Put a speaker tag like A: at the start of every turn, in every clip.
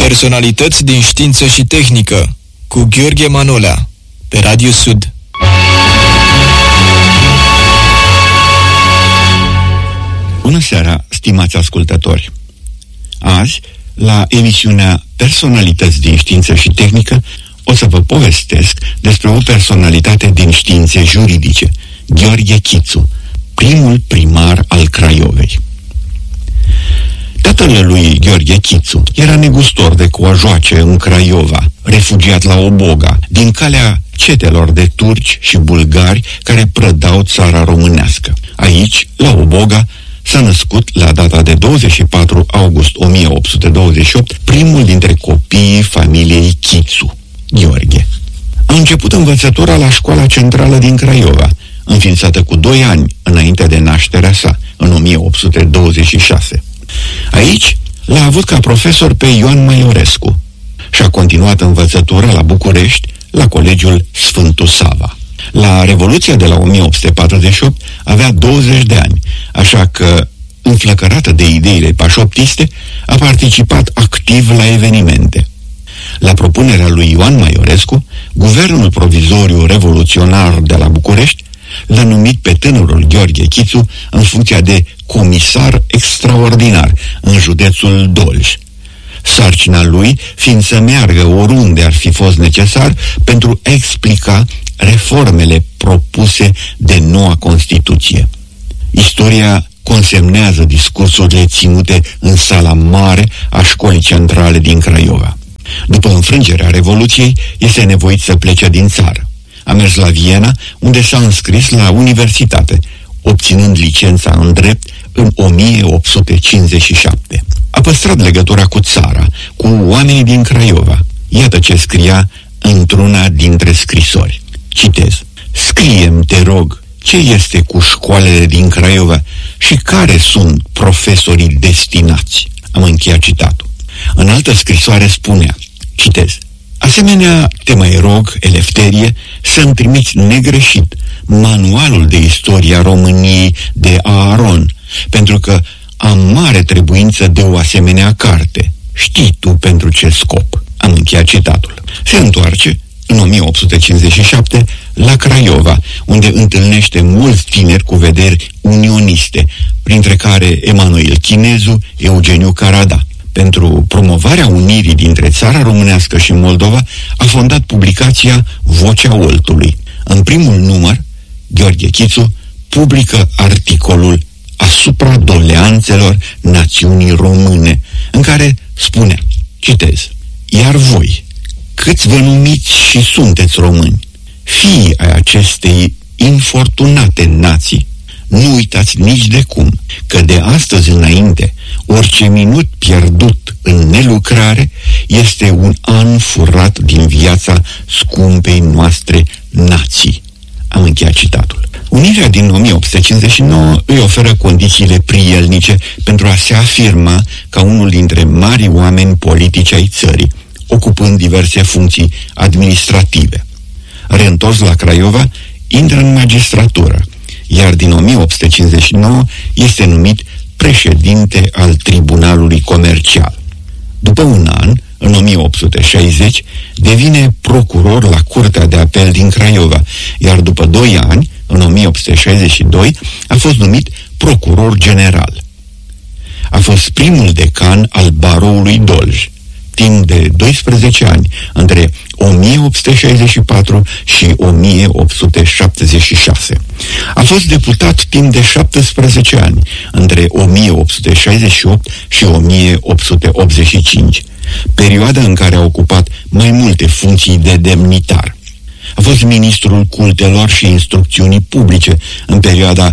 A: Personalități din știință și tehnică cu Gheorghe Manolea pe Radio Sud.
B: Bună seara, stimați ascultători! Azi, la emisiunea Personalități din știință și tehnică, o să vă povestesc despre o personalitate din științe juridice, Gheorghe Chițu, primul primar al Craiovei. Tatăl lui Gheorghe Chițu era negustor de coajoace în Craiova, refugiat la Oboga, din calea cetelor de turci și bulgari care prădau țara românească. Aici, la Oboga, s-a născut, la data de 24 august 1828, primul dintre copiii familiei Chițu, Gheorghe. A început învățătura la școala centrală din Craiova, înființată cu 2 ani înainte de nașterea sa, în 1826. Aici l-a avut ca profesor pe Ioan Maiorescu și a continuat învățătura la București, la Colegiul Sfântul Sava. La Revoluția de la 1848 avea 20 de ani, așa că, înflăcărată de ideile pașoptiste, a participat activ la evenimente. La propunerea lui Ioan Maiorescu, guvernul provizoriu revoluționar de la București l-a numit pe tânărul Gheorghe Chițu în funcția de comisar extraordinar în județul Dolj, sarcina lui fiind să meargă oriunde ar fi fost necesar pentru a explica reformele propuse de noua Constituție. Istoria consemnează discursurile ținute în sala mare a școlii centrale din Craiova. După înfrângerea Revoluției, este nevoit să plece din țară. A mers la Viena, unde s-a înscris la universitate, obținând licența în drept în 1857. A păstrat legătura cu țara, cu oamenii din Craiova. Iată ce scria într-una dintre scrisori. Citez: "Scrie-mi, te rog, ce este cu școalele din Craiova și care sunt profesorii destinați." Am încheiat citatul. În altă scrisoare spunea, citez: "Asemenea, te mai rog, Elefterie, să-mi trimiți negreșit manualul de istoria României de Aaron, pentru că am mare trebuință de o asemenea carte. Știi tu pentru ce scop." Am încheiat citatul. Se întoarce în 1857 la Craiova, unde întâlnește mulți tineri cu vederi unioniste, printre care Emanuel Chinezu, Eugeniu Carada. Pentru promovarea unirii dintre țara românească și Moldova, a fondat publicația Vocea Oltului. În primul număr, Gheorghe Chițu publică articolul Asupra doleanțelor națiunii române, în care spune, citez: "Iar voi, câți vă numiți și sunteți români, fii ai acestei infortunate nații, nu uitați nici de cum că de astăzi înainte orice minut pierdut în nelucrare este un an furat din viața scumpei noastre nații." Am încheiat citatul. Unirea din 1859 îi oferă condițiile prielnice pentru a se afirma ca unul dintre marii oameni politici ai țării, ocupând diverse funcții administrative. Reîntors la Craiova, intră în magistratură, iar din 1859 este numit președinte al Tribunalului Comercial. După un an, în 1860, devine procuror la Curtea de Apel din Craiova, iar după 2 ani, în 1862, a fost numit procuror general. A fost primul decan al baroului Dolj, timp de 12 ani, între 1864 și 1876. A fost deputat timp de 17 ani, între 1868 și 1885, perioada în care a ocupat mai multe funcții de demnitar. A fost ministrul cultelor și instrucțiunii publice în perioada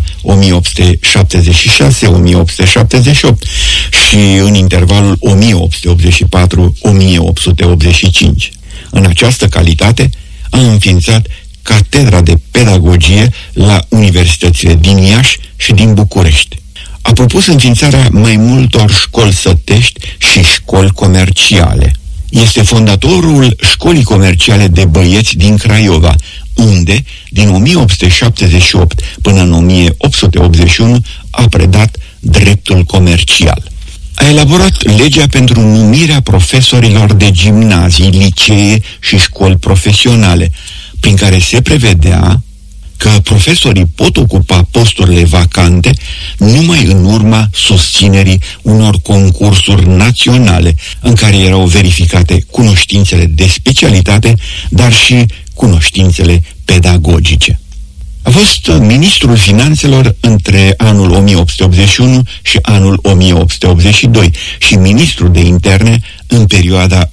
B: 1876-1878 și în intervalul 1884-1885. În această calitate a înființat catedra de pedagogie la universitățile din Iași și din București. A propus înființarea mai multor școli sătești și școli comerciale. Este fondatorul școlii comerciale de băieți din Craiova, unde, din 1878 până în 1881, a predat dreptul comercial. A elaborat legea pentru numirea profesorilor de gimnazii, licee și școli profesionale, prin care se prevedea că profesorii pot ocupa posturile vacante numai în urma susținerii unor concursuri naționale în care erau verificate cunoștințele de specialitate, dar și cunoștințele pedagogice. A fost ministrul finanțelor între anul 1881 și anul 1882 și ministrul de interne în perioada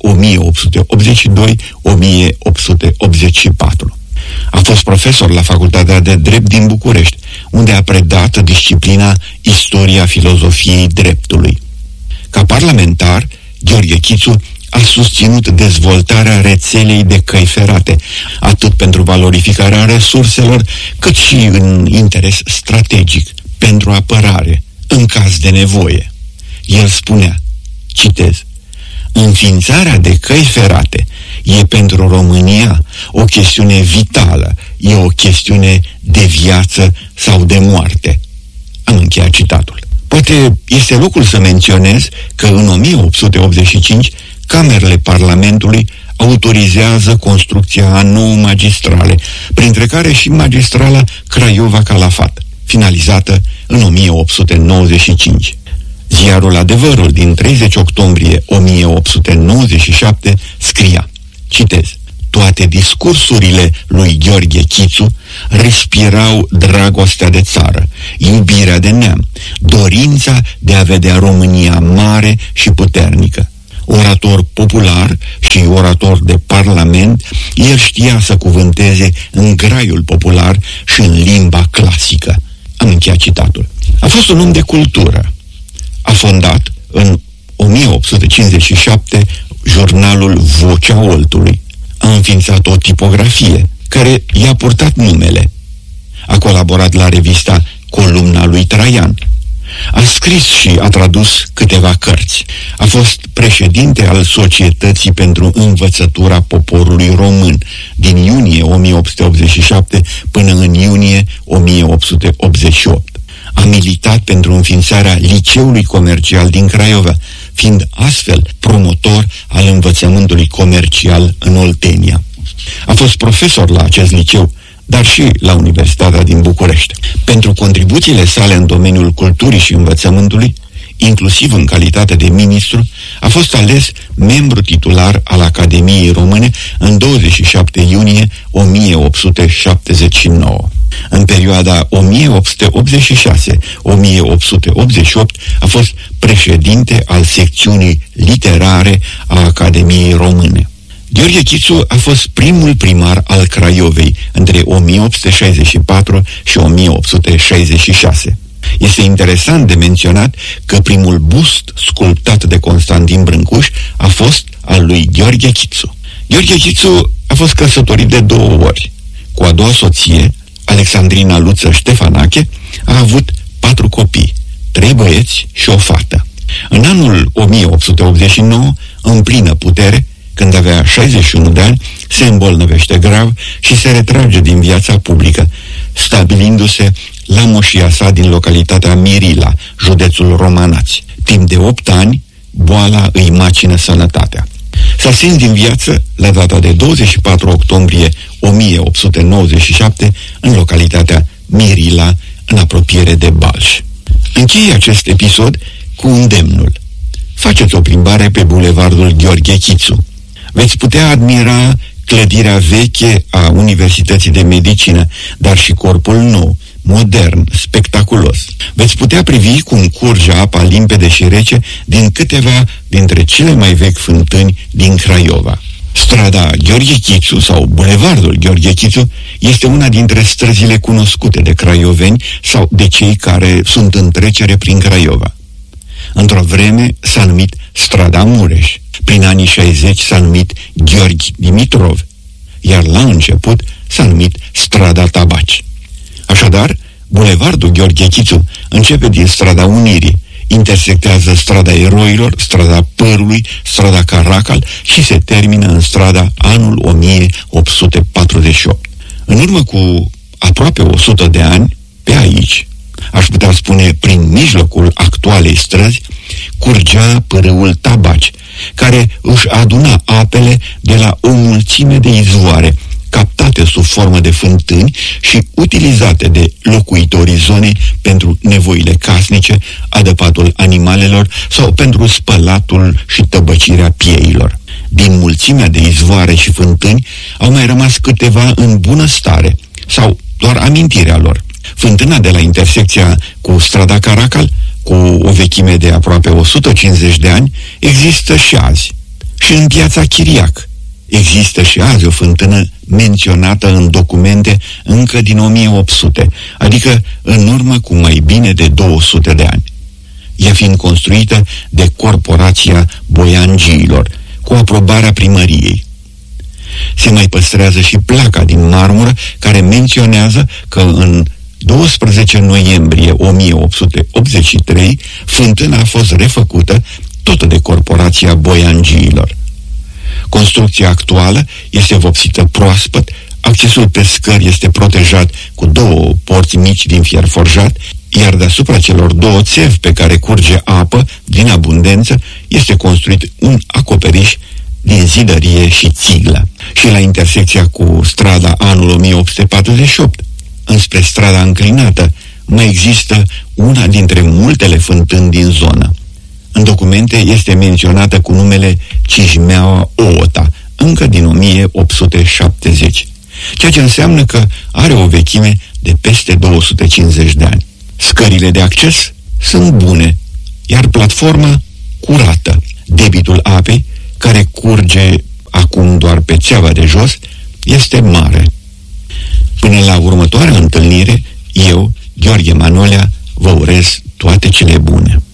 B: 1882-1884. A fost profesor la Facultatea de Drept din București, unde a predat disciplina Istoria filozofiei dreptului. Ca parlamentar, Gheorghe Chițu a susținut dezvoltarea rețelei de căi ferate, atât pentru valorificarea resurselor, cât și în interes strategic, pentru apărare, în caz de nevoie. El spunea, citez, înființarea de căi ferate e pentru România o chestiune vitală, e o chestiune de viață sau de moarte. Am încheiat citatul. Poate este locul să menționez că în 1885 camerele Parlamentului autorizează construcția a 9 magistrale, printre care și magistrala Craiova-Calafat, finalizată în 1895. Ziarul Adevărul din 30 octombrie 1897 scria, citez, toate discursurile lui Gheorghe Chițu respirau dragostea de țară, iubirea de neam, dorința de a vedea România mare și puternică. Orator popular și orator de parlament, el știa să cuvânteze în graiul popular și în limba clasică. Am încheiat citatul. A fost un om de cultură. A fondat în 1857 jurnalul Vocea Oltului. A înființat o tipografie care i-a purtat numele. A colaborat la revista Columna lui Traian. A scris și a tradus câteva cărți. A fost președinte al Societății pentru Învățătura Poporului Român din iunie 1887 până în iunie 1888. A militat pentru înființarea Liceului Comercial din Craiova, fiind astfel promotor al învățământului comercial în Oltenia. A fost profesor la acest liceu, dar și la Universitatea din București. Pentru contribuțiile sale în domeniul culturii și învățământului, inclusiv în calitate de ministru, a fost ales membru titular al Academiei Române în 27 iunie 1879. În perioada 1886-1888 a fost președinte al secțiunii literare a Academiei Române. Gheorghe Chițu a fost primul primar al Craiovei între 1864 și 1866. Este interesant de menționat că primul bust sculptat de Constantin Brâncuș a fost al lui Gheorghe Chițu. Gheorghe Chițu a fost căsătorit de 2 ori. Cu a doua soție, Alexandrina Luță Ștefanache, a avut 4 copii, 3 băieți și o fată. În anul 1889, în plină putere, când avea 61 de ani, se îmbolnăvește grav și se retrage din viața publică, stabilindu-se la moșia sa din localitatea Mirila, județul Romanați. Timp de 8 ani, boala îi macină sănătatea. S-a stins din viață la data de 24 octombrie 1897 în localitatea Mirila, în apropiere de Balș. Încheie acest episod cu îndemnul. Faceți o plimbare pe bulevardul Gheorghe Chițu. Veți putea admira clădirea veche a Universității de Medicină, dar și corpul nou, modern, spectaculos. Veți putea privi cum curge apa limpede și rece din câteva dintre cele mai vechi fântâni din Craiova. Strada Gheorghe Chițu sau bulevardul Gheorghe Chițu este una dintre străzile cunoscute de craioveni sau de cei care sunt în trecere prin Craiova. Într-o vreme s-a numit Strada Mureș, prin anii 60 s-a numit Gheorghe Dimitrov, iar la început s-a numit Strada Tabaci. Așadar, bulevardul Gheorghe Chițu începe din Strada Unirii, intersectează Strada Eroilor, Strada Părului, Strada Caracal și se termină în Strada Anul 1848. În urmă cu aproape 100 de ani, pe aici, Aș putea spune, prin mijlocul actualei străzi, curgea pârâul Tabaci, care își aduna apele de la o mulțime de izvoare, captate sub formă de fântâni și utilizate de locuitorii zonei pentru nevoile casnice, adăpatul animalelor sau pentru spălatul și tăbăcirea pieilor. Din mulțimea de izvoare și fântâni au mai rămas câteva în bună stare sau doar amintirea lor. Fântâna de la intersecția cu strada Caracal, cu o vechime de aproape 150 de ani, există și azi. Și în piața Chiriac există și azi o fântână menționată în documente încă din 1800, adică în urmă cu mai bine de 200 de ani. Ea fiind construită de Corporația Boiangiilor, cu aprobarea primăriei. Se mai păstrează și placa din marmură care menționează că în 12 noiembrie 1883 fântâna a fost refăcută tot de Corporația Boiangiilor. Construcția actuală este vopsită proaspăt, accesul pe scări este protejat cu 2 porți mici din fier forjat, iar deasupra celor 2 țevi pe care curge apă din abundență este construit un acoperiș din zidărie și țiglă. Și la intersecția cu strada anul 1848, înspre strada înclinată, mai există una dintre multele fântâni din zonă. În documente este menționată cu numele Cijmeaua Oota, încă din 1870, ceea ce înseamnă că are o vechime de peste 250 de ani. Scările de acces sunt bune, iar platforma curată. Debitul apei, care curge acum doar pe țeava de jos, este mare. Până la următoarea întâlnire, eu, Gheorghe Manolea, vă urez toate cele bune.